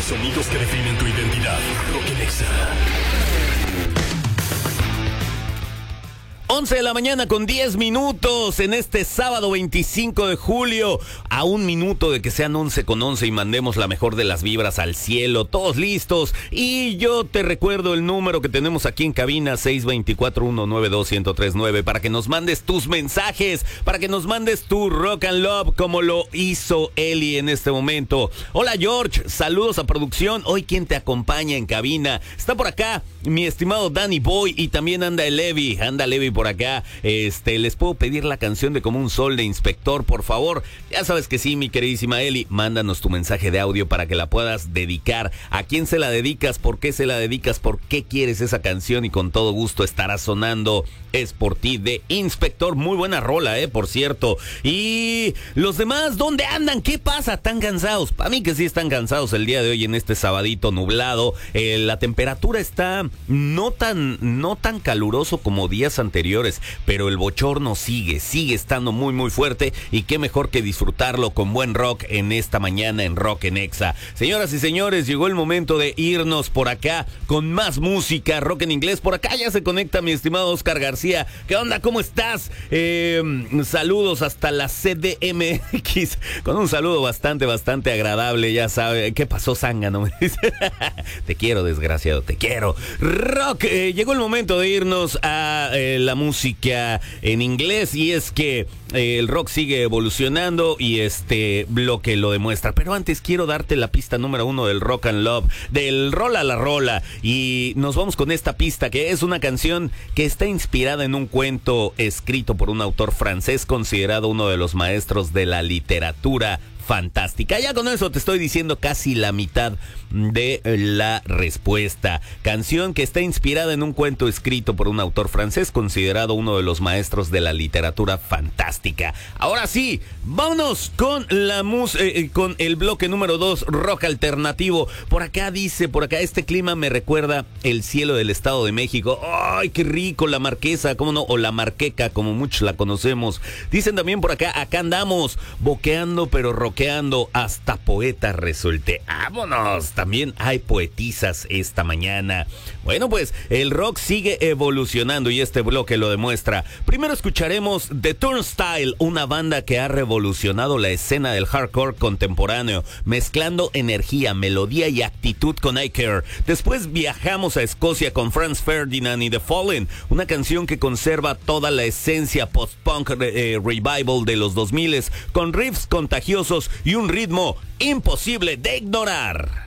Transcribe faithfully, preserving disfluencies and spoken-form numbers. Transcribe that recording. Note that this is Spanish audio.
Los sonidos que definen tu identidad. Rock en Exa. once de la mañana con diez minutos en este sábado veinticinco de julio. A un minuto de que sean once con once y mandemos la mejor de las vibras al cielo. Todos listos. Y yo te recuerdo el número que tenemos aquí en cabina, seis dos cuatro, uno nueve dos, uno cero tres nueve, para que nos mandes tus mensajes, para que nos mandes tu rock and love como lo hizo Eli en este momento. Hola George, saludos a producción. Hoy quien te acompaña en cabina está por acá mi estimado Danny Boy y también anda el Levi. Anda Levi por acá. Este, les puedo pedir la canción de Como un Sol de Inspector, por favor. Ya sabes que sí, mi queridísima Eli. Mándanos tu mensaje de audio para que la puedas dedicar. ¿A quién se la dedicas? ¿Por qué se la dedicas? ¿Por qué quieres esa canción? Y con todo gusto estará sonando Es por ti de Inspector. Muy buena rola, eh, por cierto. Y los demás, ¿dónde andan? ¿Qué pasa? ¿Están cansados? Para mí que sí están cansados el día de hoy en este sabadito nublado. Eh, la temperatura está no tan, no tan caluroso como días anteriores, pero el bochorno sigue, sigue estando muy muy fuerte y qué mejor que disfrutarlo con buen rock en esta mañana en Rock en Exa. Señoras y señores, llegó el momento de irnos por acá con más música, rock en inglés. Por acá ya se conecta mi estimado Oscar García. ¿Qué onda? ¿Cómo estás? Eh, saludos hasta la C D M X, con un saludo bastante, bastante agradable, ya sabe. ¿Qué pasó, zángano? Te quiero, desgraciado, te quiero. Rock, eh, llegó el momento de irnos a eh, la música en inglés, y es que eh, el rock sigue evolucionando y este bloque lo demuestra. Pero antes quiero darte la pista número uno del Rock and Love, del Rola la Rola, y nos vamos con esta pista, que es una canción que está inspirada en un cuento escrito por un autor francés considerado uno de los maestros de la literatura fantástica. Ya con eso te estoy diciendo casi la mitad de la respuesta. Canción que está inspirada en un cuento escrito por un autor francés considerado uno de los maestros de la literatura fantástica. Ahora sí, vámonos con la mus eh, con el bloque número dos, rock alternativo. Por acá dice, por acá, este clima me recuerda el cielo del Estado de México. ¡Ay, qué rico! La Marquesa, ¿cómo no? O la Marqueca, como muchos la conocemos. Dicen también por acá, acá andamos, boqueando pero rock hasta poeta resulte. ¡Vámonos! También hay poetisas esta mañana. Bueno, pues el rock sigue evolucionando y este bloque lo demuestra. Primero escucharemos The Turnstile, una banda que ha revolucionado la escena del hardcore contemporáneo, mezclando energía, melodía y actitud con I Care. Después viajamos a Escocia con Franz Ferdinand y The Fallen, una canción que conserva toda la esencia post-punk eh, revival de los dos mil, con riffs contagiosos y un ritmo imposible de ignorar.